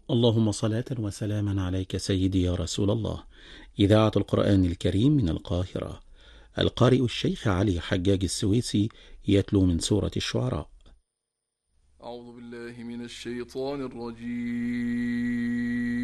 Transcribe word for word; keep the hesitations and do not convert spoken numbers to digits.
اللهم صلاة وسلاما عليك سيدي يا رسول الله. إذاعة القرآن الكريم من القاهرة. القارئ الشيخ علي حجاج السويسي يتلو من سورة الشعراء. أعوذ بالله من الشيطان الرجيم.